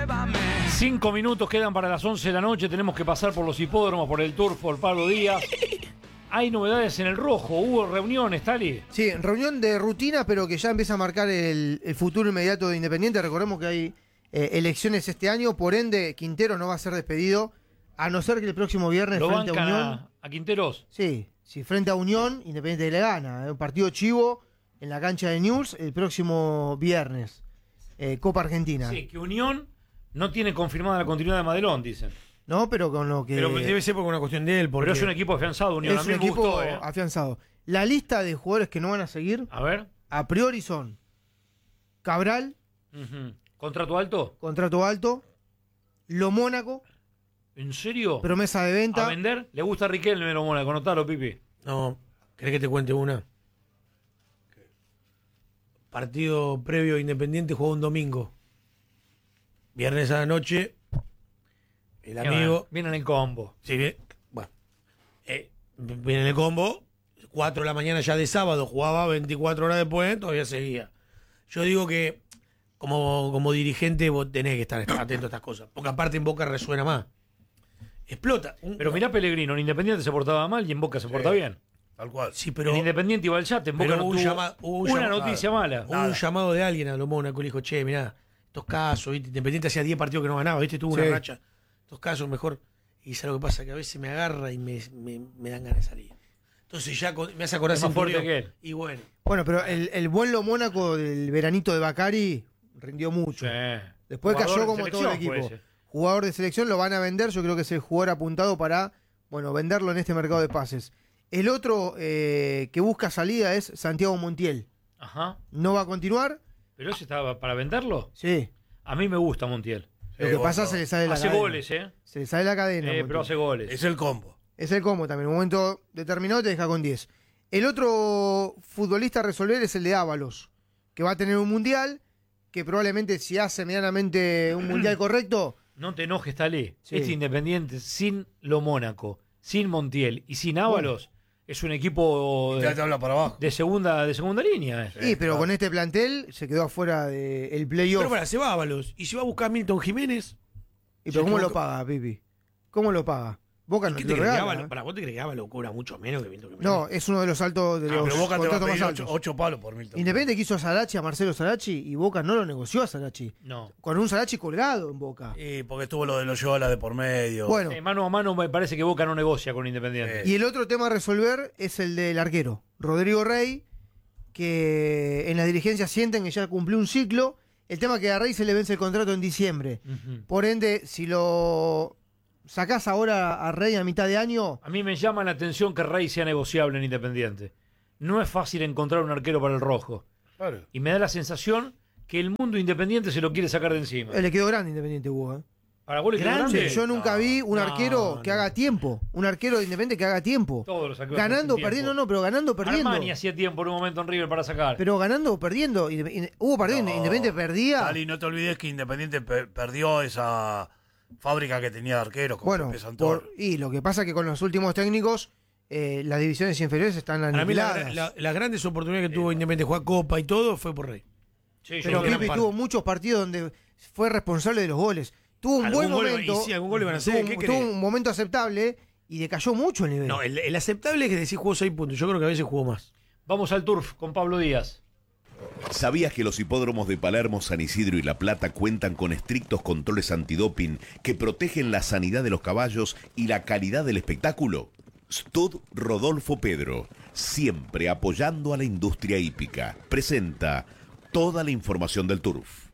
5 minutos quedan para las 11 de la noche. Tenemos que pasar por los hipódromos, por el Turf, por Pablo Díaz. Hay novedades en el rojo. Hubo reuniones, Tali. Sí, reunión de rutina, pero que ya empieza a marcar el futuro inmediato de Independiente. Recordemos que hay elecciones este año, por ende Quintero no va a ser despedido, a no ser que el próximo viernes Lo frente a bancan Unión. a Quinteros. Sí, si frente a Unión, Independiente le gana. Un partido chivo en la cancha de News el próximo viernes. Copa Argentina. Sí, que Unión no tiene confirmada la continuidad de Madelón, dicen. No, pero con lo que. Pero debe ser por una cuestión de él. Porque Pero es un equipo afianzado, Unión. Es A mí un me equipo gustó, afianzado. La lista de jugadores que no van a seguir, A ver. a priori son Cabral, Ujú. ¿Contrato alto? contrato alto, Lo Mónaco, ¿En serio? promesa de ¿A venta. vender? Le gusta a Riquelme, pero bueno, conotalo, Pipi. No, ¿querés que te cuente una? Partido previo Independiente jugó un domingo. Viernes a la noche, el amigo. Viene en el combo. Sí, bien. Bueno, viene en el combo. 4 de la mañana ya de sábado, jugaba 24 horas después, todavía seguía. Yo digo que como dirigente vos tenés que estar atento a estas cosas. Porque aparte en Boca resuena más. Explota. Pero mirá Pellegrino, en Independiente se portaba mal y en Boca se porta bien. Tal cual. Sí, pero En Independiente iba al yate, en Boca pero no hubo un tuvo hubo un una llamado- noticia mala. hubo un llamado de alguien a lo Mónaco y le dijo, che, mirá, estos casos, ¿viste? Independiente hacía 10 partidos que no ganaba, ¿viste? Tuvo una Sí. racha. Estos casos mejor. Y ¿sabes lo que pasa? Que a veces me agarra y me dan ganas de salir. Entonces ya me hace acordar Es más Centurión. fuerte que él. Y bueno. Bueno, pero el buen Lo Mónaco del veranito de Bacari rindió mucho. Sí. Después Jugador cayó de como todo el selección equipo. fue ese. Jugador de selección, lo van a vender. Yo creo que es el jugador apuntado para, bueno, venderlo en este mercado de pases. El otro que busca salida es Santiago Montiel. Ajá. No va a continuar. ¿Pero ese estaba para venderlo? Sí. A mí me gusta Montiel. Lo que pasa se le sale la Hace cadena. goles, Se le sale la cadena. pero Montiel. hace goles. Es el combo. Es el combo también. En un momento determinado te deja con 10. El otro futbolista a resolver es el de Ábalos, que va a tener un mundial, que probablemente si hace medianamente un mundial correcto, No te enojes, Talé. Sí. Este Independiente sin Lo Mónaco, sin Montiel y sin Ábalos es un equipo Ya te habla para abajo. de segunda línea. sí, pero con este plantel se quedó afuera del playoff. Pero para, se va Ábalos. Y si va a buscar a Milton Jiménez. ¿Y pero se cómo lo equivocó. paga, Pipi? ¿Cómo lo paga? Boca ¿Y no qué te te lo crees que regala. Ábalos? Para vos te crees que Ábalos cobra mucho menos que Milton Jiménez. No, es uno de los altos de los Pero Boca te va a contratos más pedir altos. 8 palos por Milton. Independiente quiso a Sarachi, a Marcelo Sarachi, y Boca no lo negoció a Sarachi. No. Con un Sarachi colgado en Boca. Porque estuvo lo de Loyola de por medio. Bueno, Mano a mano me parece que Boca no negocia con Independiente. y el otro tema a resolver es el del arquero, Rodrigo Rey, que en la dirigencia sienten que ya cumplió un ciclo. El tema es que a Rey se le vence el contrato en diciembre. Ujú. Por ende, si lo sacás ahora a Rey a mitad de año, A mí me llama la atención que Rey sea negociable en Independiente. No es fácil encontrar un arquero para el rojo. Claro. Y me da la sensación que el mundo independiente se lo quiere sacar de encima. le quedó grande Independiente Hugo. ¿Para vos le quedó Grande. grande? Yo nunca vi un no, arquero que no. haga tiempo. Un arquero de Independiente que haga tiempo. Todos los arqueros Ganando, hacen tiempo. perdiendo, no, pero ganando, perdiendo. Armani hacía tiempo en un momento en River para sacar. Pero ganando o perdiendo. Hubo partidos, Independiente perdía. Dali, no te olvides que Independiente perdió esa fábrica que tenía de arqueros con Bueno, Pepe Santoro. y lo que pasa es que con los últimos técnicos, las divisiones inferiores están Para mí aniquiladas. las grandes oportunidades que tuvo Independiente jugar Copa y todo fue por Rey. Sí, yo Pero creo que Pipi gran tuvo parte. muchos partidos donde fue responsable de los goles. Tuvo un Algún buen gol- momento. y sí, algún gol le van a hacer, tuvo, ¿qué tuvo querés? un momento aceptable y decayó mucho el nivel. No, el aceptable es que decís jugó 6 puntos. Yo creo que a veces jugó más. Vamos al Turf con Pablo Díaz. ¿Sabías que los hipódromos de Palermo, San Isidro y La Plata cuentan con estrictos controles antidoping que protegen la sanidad de los caballos y la calidad del espectáculo? Stud Rodolfo Pedro, siempre apoyando a la industria hípica, presenta toda la información del Turf.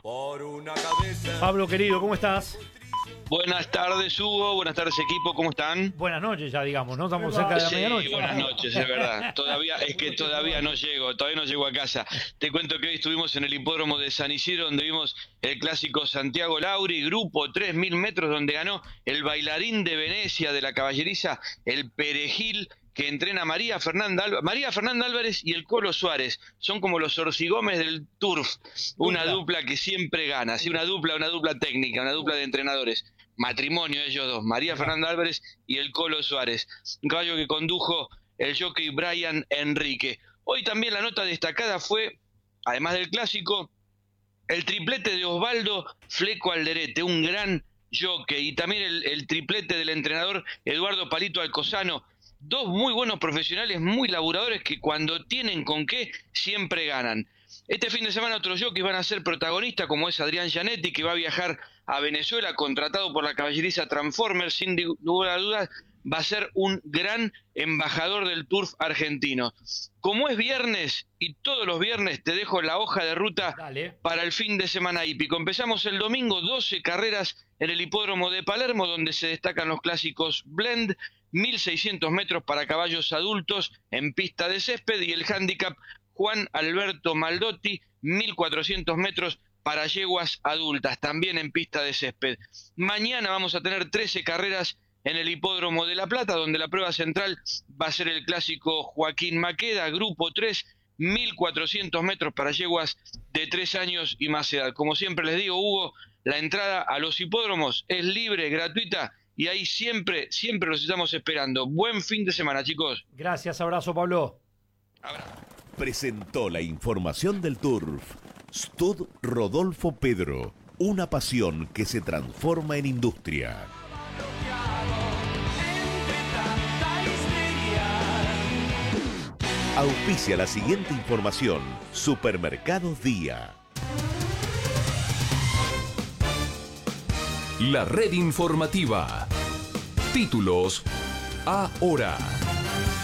Pablo, querido, ¿cómo estás? Buenas tardes, Hugo. Buenas tardes, equipo. ¿Cómo están? Buenas noches ya, digamos, ¿no? Estamos cerca de la Sí, medianoche. buenas noches, es verdad. Todavía no llego a casa. Te cuento que hoy estuvimos en el hipódromo de San Isidro, donde vimos el clásico Santiago Lauri, grupo 3.000 metros, donde ganó el bailarín de Venecia de la caballeriza, el Perejil, que entrena María Fernanda Álvarez y el Colo Suárez. Son como los Orsigómez del Turf, una dupla que siempre gana, ¿sí? Una dupla técnica, una dupla de entrenadores. Matrimonio ellos dos, María Fernanda Álvarez y el Colo Suárez. Un caballo que condujo el jockey Brian Enrique. Hoy también la nota destacada fue, además del clásico, el triplete de Osvaldo Fleco Alderete, un gran jockey, y también el triplete del entrenador Eduardo Palito Alcozano, dos muy buenos profesionales, muy laburadores, que cuando tienen con qué, siempre ganan. Este fin de semana otros jockeys van a ser protagonistas, como es Adrián Gianetti, que va a viajar a Venezuela, contratado por la caballeriza Transformers, sin lugar a dudas, va a ser un gran embajador del turf argentino. Como es viernes, y todos los viernes te dejo la hoja de ruta para el fin de semana hípico. Empezamos el domingo, 12 carreras en el hipódromo de Palermo, donde se destacan los clásicos Blend, 1.600 metros para caballos adultos en pista de césped, y el handicap Juan Alberto Maldotti, 1.400 metros para yeguas adultas, también en pista de césped. Mañana vamos a tener 13 carreras en el hipódromo de La Plata, donde la prueba central va a ser el clásico Joaquín Maqueda, grupo 3, 1.400 metros para yeguas de 3 años y más edad. Como siempre les digo, Hugo, la entrada a los hipódromos es libre, gratuita, y ahí siempre los estamos esperando. Buen fin de semana, chicos. Gracias, abrazo, Pablo. Presentó la información del turf Stud Rodolfo Pedro, una pasión que se transforma en industria. Auspicia la siguiente información: Supermercados Día. La red informativa. Títulos ahora.